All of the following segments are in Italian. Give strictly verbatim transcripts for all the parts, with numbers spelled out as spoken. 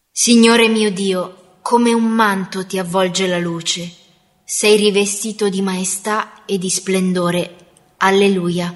Signore mio Dio, come un manto ti avvolge la luce, sei rivestito di maestà e di splendore. Alleluia.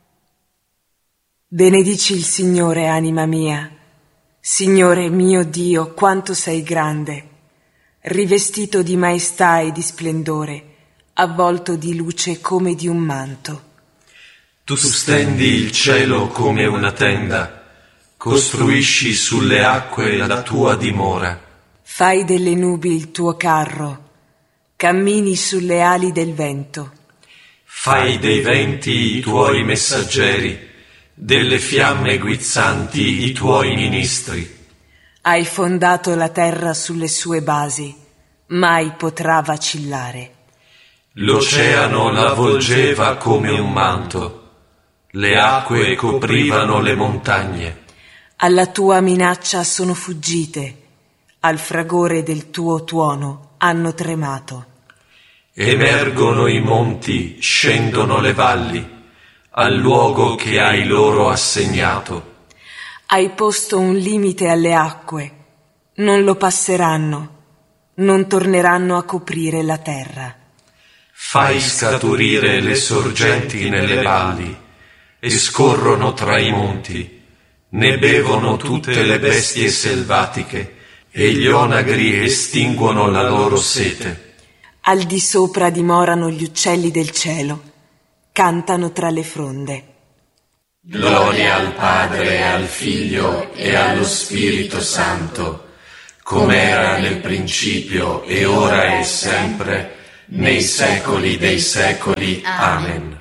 Benedici il Signore, anima mia. Signore mio Dio, quanto sei grande, rivestito di maestà e di splendore, avvolto di luce come di un manto. Tu stendi il cielo come una tenda, costruisci sulle acque la tua dimora. Fai delle nubi il tuo carro, cammini sulle ali del vento. Fai dei venti i tuoi messaggeri, delle fiamme guizzanti i tuoi ministri. Hai fondato la terra sulle sue basi, mai potrà vacillare. L'oceano la volgeva come un manto, le acque coprivano le montagne. Alla tua minaccia sono fuggite, al fragore del tuo tuono hanno tremato. Emergono i monti, scendono le valli, al luogo che hai loro assegnato. Hai posto un limite alle acque, non lo passeranno, non torneranno a coprire la terra. Fai scaturire le sorgenti nelle valli e scorrono tra i monti. Ne bevono tutte le bestie selvatiche e gli onagri estinguono la loro sete. Al di sopra dimorano gli uccelli del cielo, cantano tra le fronde. Gloria al Padre, al Figlio e allo Spirito Santo, come era nel principio e ora e sempre, nei secoli dei secoli. Amen.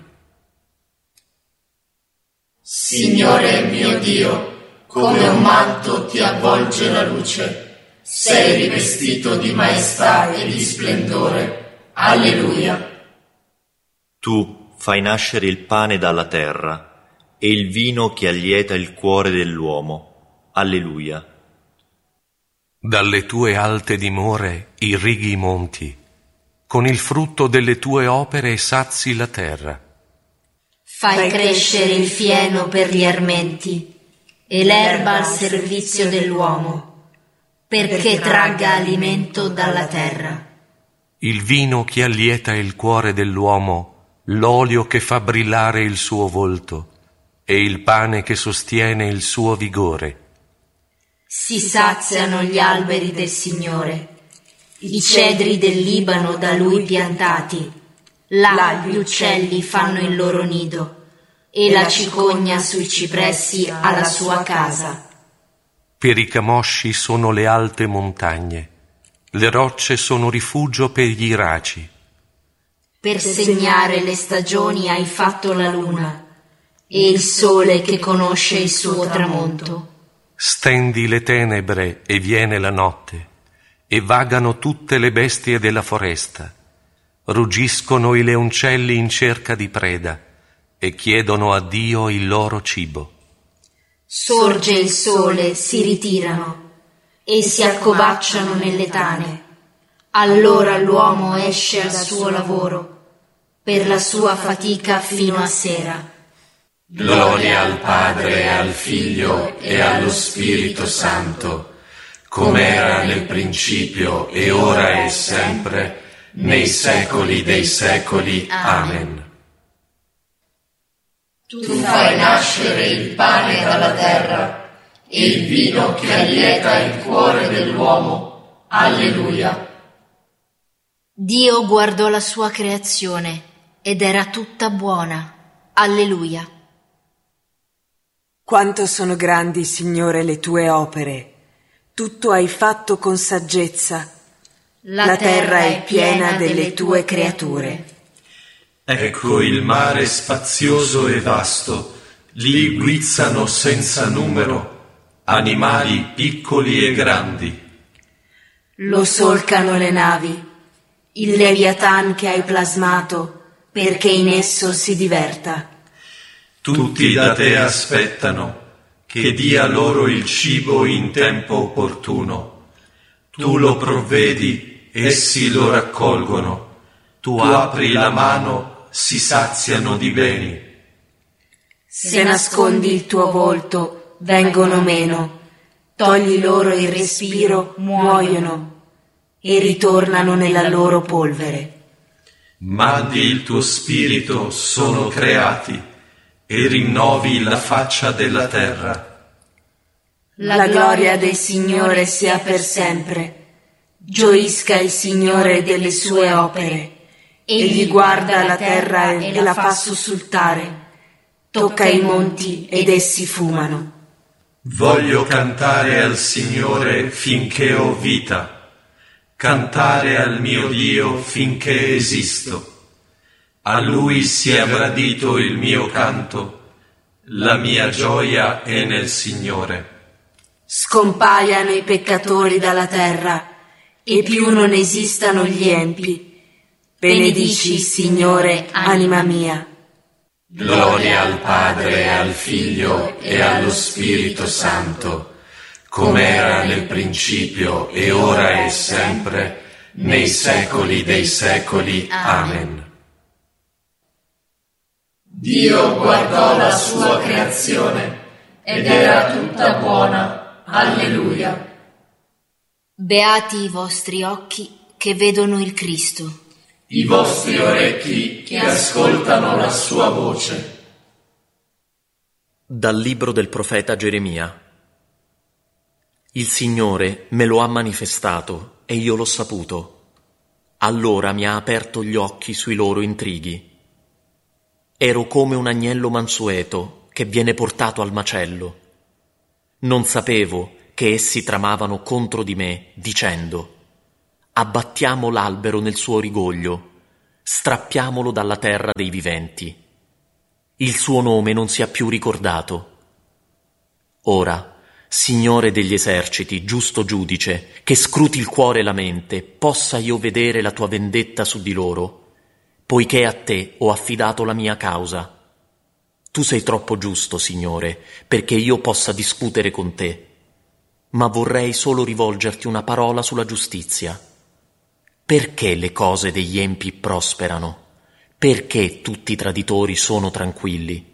Signore mio Dio, come un manto ti avvolge la luce, sei rivestito di maestà e di splendore. Alleluia. Tu fai nascere il pane dalla terra e il vino che allieta il cuore dell'uomo. Alleluia. Dalle tue alte dimore irrighi i monti, con il frutto delle tue opere sazi la terra. Fai crescere il fieno per gli armenti e l'erba al servizio dell'uomo, perché tragga alimento dalla terra. Il vino che allieta il cuore dell'uomo, l'olio che fa brillare il suo volto e il pane che sostiene il suo vigore. Si saziano gli alberi del Signore, i cedri del Libano da Lui piantati. Là gli uccelli fanno il loro nido e la cicogna sui cipressi ha la sua casa. Per i camosci sono le alte montagne, le rocce sono rifugio per gli iraci. Per segnare le stagioni hai fatto la luna e il sole che conosce il suo tramonto. Stendi le tenebre e viene la notte, e vagano tutte le bestie della foresta. Ruggiscono i leoncelli in cerca di preda e chiedono a Dio il loro cibo. Sorge il sole, si ritirano e si accovacciano nelle tane. Allora l'uomo esce al suo lavoro, per la sua fatica fino a sera. Gloria al Padre, al Figlio e allo Spirito Santo, come era nel principio e ora e sempre, nei secoli dei secoli. Amen. Tu fai nascere il pane dalla terra e il vino che allieta il cuore dell'uomo. Alleluia. Dio guardò la sua creazione ed era tutta buona. Alleluia. Quanto sono grandi, Signore, le tue opere. Tutto hai fatto con saggezza. La, la terra è piena delle tue creature. Ecco il mare spazioso e vasto, lì guizzano senza numero animali piccoli e grandi. Lo solcano le navi, il Leviatan che hai plasmato, perché in esso si diverta. Tutti da te aspettano che dia loro il cibo in tempo opportuno. Tu lo provvedi, essi lo raccolgono. Tu apri la mano, si saziano di beni. Se nascondi il tuo volto, vengono meno. togli loro il respiro, muoiono e ritornano nella loro polvere. Mandi il tuo spirito, sono creati, e rinnovi la faccia della terra. La gloria del Signore sia per sempre. Gioisca il Signore delle sue opere. Egli guarda la terra e la fa sussultare. Tocca i monti ed essi fumano. Voglio cantare al Signore finché ho vita, cantare al mio Dio finché esisto. A Lui sia gradito il mio canto, la mia gioia è nel Signore. Scompaiano i peccatori dalla terra, e più non esistano gli empi. Benedici il Signore, anima mia. Gloria al Padre, e al Figlio e allo Spirito Santo, come era nel principio e ora e sempre, nei secoli dei secoli. Amen. Dio guardò la sua creazione ed era tutta buona. Alleluia. Beati i vostri occhi che vedono il Cristo. I vostri orecchi che ascoltano la sua voce. Dal libro del profeta Geremia. Il Signore me lo ha manifestato e io l'ho saputo. Allora mi ha aperto gli occhi sui loro intrighi. Ero come un agnello mansueto che viene portato al macello. Non sapevo che essi tramavano contro di me, dicendo: abbattiamo l'albero nel suo rigoglio, strappiamolo dalla terra dei viventi. Il suo nome non sia più ricordato. Ora, Signore degli eserciti, giusto giudice, che scruti il cuore e la mente, possa io vedere la tua vendetta su di loro, poiché a te ho affidato la mia causa. Tu sei troppo giusto, Signore, perché io possa discutere con te, ma vorrei solo rivolgerti una parola sulla giustizia. Perché le cose degli empi prosperano? Perché tutti i traditori sono tranquilli?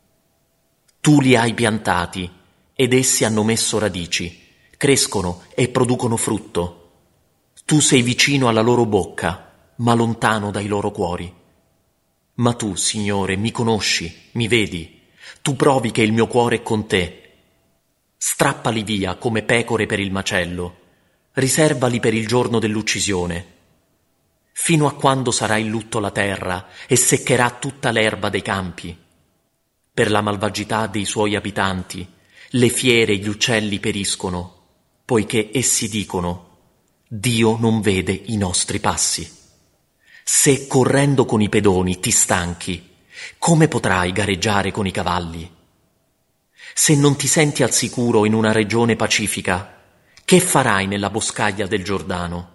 Tu li hai piantati ed essi hanno messo radici, crescono e producono frutto. Tu sei vicino alla loro bocca, ma lontano dai loro cuori. Ma tu, Signore, mi conosci, mi vedi, tu provi che il mio cuore è con te. Strappali via come pecore per il macello, riservali per il giorno dell'uccisione. Fino a quando sarà in lutto la terra e seccherà tutta l'erba dei campi? Per la malvagità dei suoi abitanti, le fiere e gli uccelli periscono, poiché essi dicono: Dio non vede i nostri passi. Se correndo con i pedoni ti stanchi, come potrai gareggiare con i cavalli? Se non ti senti al sicuro in una regione pacifica, che farai nella boscaglia del Giordano?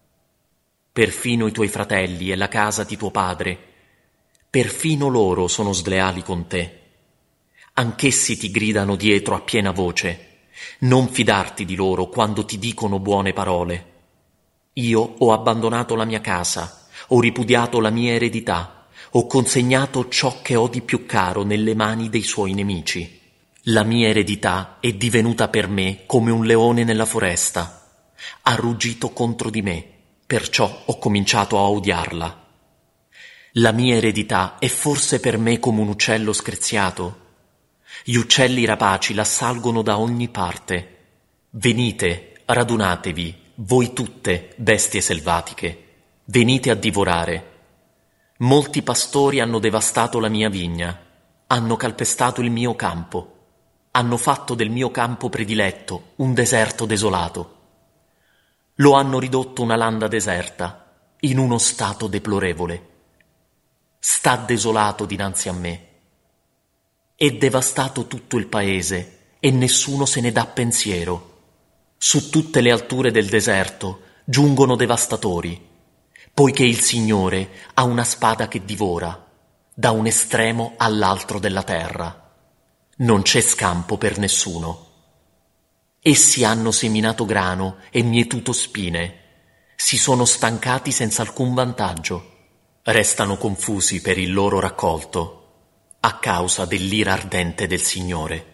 Perfino i tuoi fratelli e la casa di tuo padre, perfino loro sono sleali con te. Anch'essi ti gridano dietro a piena voce. Non fidarti di loro quando ti dicono buone parole. Io ho abbandonato la mia casa, ho ripudiato la mia eredità, ho consegnato ciò che ho di più caro nelle mani dei suoi nemici. La mia eredità è divenuta per me come un leone nella foresta. Ha ruggito contro di me, perciò ho cominciato a odiarla. La mia eredità è forse per me come un uccello screziato. Gli uccelli rapaci l'assalgono da ogni parte. Venite, radunatevi, voi tutte, bestie selvatiche, venite a divorare. Molti pastori hanno devastato la mia vigna, hanno calpestato il mio campo, hanno fatto del mio campo prediletto un deserto desolato. Lo hanno ridotto una landa deserta, in uno stato deplorevole. Sta desolato dinanzi a me. È devastato tutto il paese e nessuno se ne dà pensiero. Su tutte le alture del deserto giungono devastatori, poiché il Signore ha una spada che divora, da un estremo all'altro della terra. Non c'è scampo per nessuno. Essi hanno seminato grano e mietuto spine, si sono stancati senza alcun vantaggio, restano confusi per il loro raccolto, a causa dell'ira ardente del Signore.